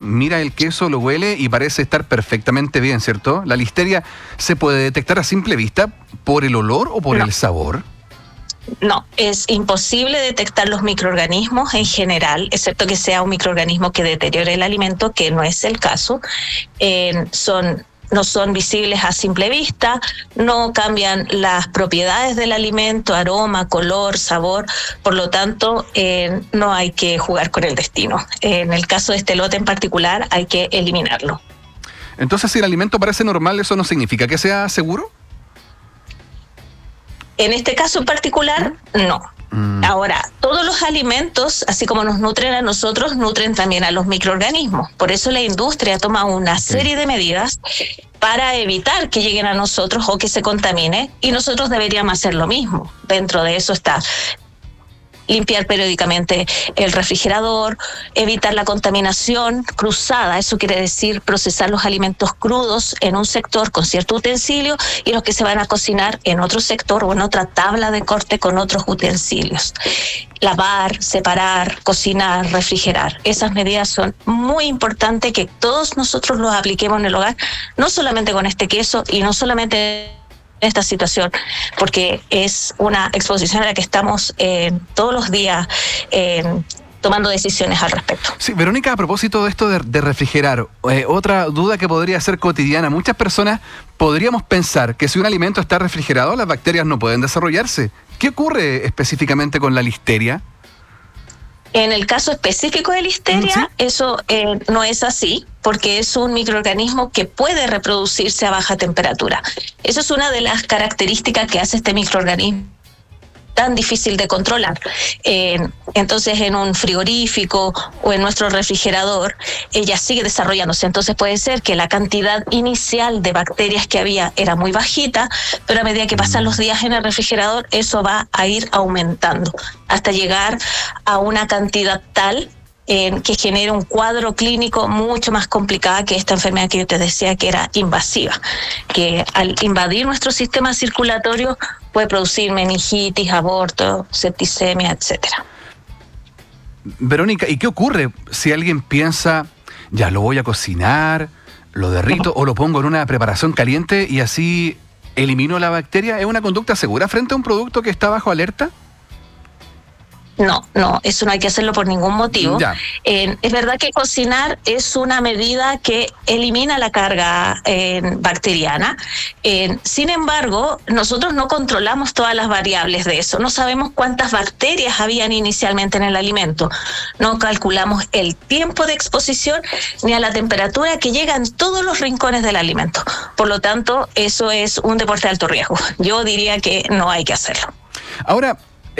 mira el queso, lo huele y parece estar perfectamente bien, ¿cierto? ¿La listeria se puede detectar a simple vista por el olor o por el sabor? No, es imposible detectar los microorganismos en general, excepto que sea un microorganismo que deteriore el alimento, que no es el caso. No son visibles a simple vista, no cambian las propiedades del alimento, aroma, color, sabor, por lo tanto no hay que jugar con el destino. En el caso de este lote en particular hay que eliminarlo. Entonces, si el alimento parece normal, ¿eso no significa que sea seguro? En este caso en particular, no. Ahora, todos los alimentos, así como nos nutren a nosotros, nutren también a los microorganismos. Por eso la industria toma una serie de medidas para evitar que lleguen a nosotros o que se contamine, y nosotros deberíamos hacer lo mismo. Dentro de eso está limpiar periódicamente el refrigerador, evitar la contaminación cruzada, eso quiere decir procesar los alimentos crudos en un sector con cierto utensilio y los que se van a cocinar en otro sector o en otra tabla de corte con otros utensilios. Lavar, separar, cocinar, refrigerar. Esas medidas son muy importantes que todos nosotros los apliquemos en el hogar, no solamente con este queso y no solamente esta situación, porque es una exposición a la que estamos todos los días tomando decisiones al respecto. Sí, Verónica, a propósito de esto de refrigerar, otra duda que podría ser cotidiana. Muchas personas podríamos pensar que si un alimento está refrigerado, las bacterias no pueden desarrollarse. ¿Qué ocurre específicamente con la listeria? En el caso específico de listeria, ¿sí? Eso no es así, porque es un microorganismo que puede reproducirse a baja temperatura. Eso es una de las características que hace este microorganismo tan difícil de controlar. Entonces, en un frigorífico o en nuestro refrigerador, ella sigue desarrollándose. Entonces, puede ser que la cantidad inicial de bacterias que había era muy bajita, pero a medida que pasan los días en el refrigerador, eso va a ir aumentando hasta llegar a una cantidad tal que genera un cuadro clínico mucho más complicado que esta enfermedad que yo te decía que era invasiva, que al invadir nuestro sistema circulatorio puede producir meningitis, aborto, septicemia, etcétera. Verónica, ¿y qué ocurre si alguien piensa, ya lo voy a cocinar, lo derrito o lo pongo en una preparación caliente y así elimino la bacteria? ¿Es una conducta segura frente a un producto que está bajo alerta? No, eso no hay que hacerlo por ningún motivo. Es verdad que cocinar es una medida que elimina la carga bacteriana. Sin embargo, nosotros no controlamos todas las variables de eso. No sabemos cuántas bacterias habían inicialmente en el alimento. No calculamos el tiempo de exposición ni a la temperatura que llega en todos los rincones del alimento. Por lo tanto, eso es un deporte de alto riesgo. Yo diría que no hay que hacerlo. Ahora,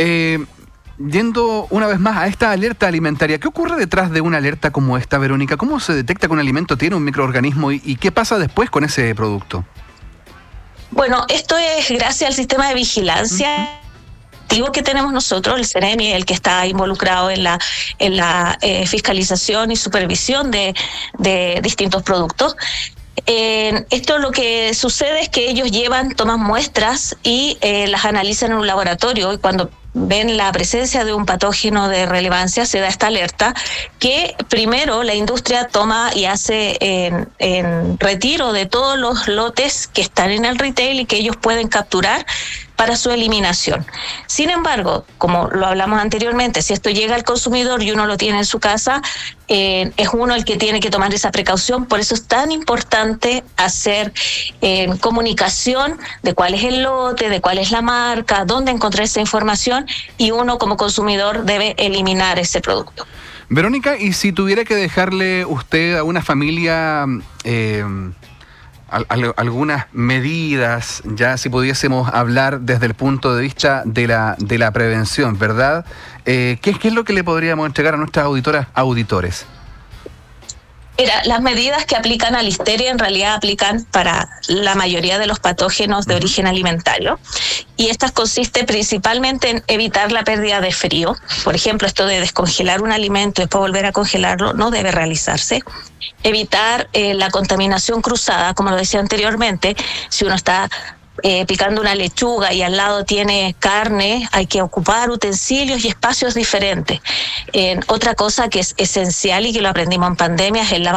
yendo una vez más a esta alerta alimentaria, ¿qué ocurre detrás de una alerta como esta, Verónica? ¿Cómo se detecta que un alimento tiene un microorganismo y qué pasa después con ese producto? Bueno, esto es gracias al sistema de vigilancia que tenemos nosotros, el CEREMI, el que está involucrado en la fiscalización y supervisión de distintos productos. Esto lo que sucede es que ellos toman muestras y las analizan en un laboratorio, y cuando ven la presencia de un patógeno de relevancia se da esta alerta que primero la industria toma y hace en retiro de todos los lotes que están en el retail y que ellos pueden capturar para su eliminación. Sin embargo, como lo hablamos anteriormente, si esto llega al consumidor y uno lo tiene en su casa, es uno el que tiene que tomar esa precaución. Por eso es tan importante hacer comunicación de cuál es el lote, de cuál es la marca, dónde encontrar esa información, y uno como consumidor debe eliminar ese producto. Verónica, ¿y si tuviera que dejarle usted a una familia algunas medidas, ya si pudiésemos hablar desde el punto de vista de la prevención, ¿verdad? ¿Qué es lo que le podríamos entregar a nuestras auditores? Mira, las medidas que aplican a listeria en realidad aplican para la mayoría de los patógenos de origen alimentario, y estas consisten principalmente en evitar la pérdida de frío. Por ejemplo, esto de descongelar un alimento y después volver a congelarlo no debe realizarse. Evitar la contaminación cruzada, como lo decía anteriormente. Si uno está picando una lechuga y al lado tiene carne, hay que ocupar utensilios y espacios diferentes. Otra cosa que es esencial y que lo aprendimos en pandemia es el lavado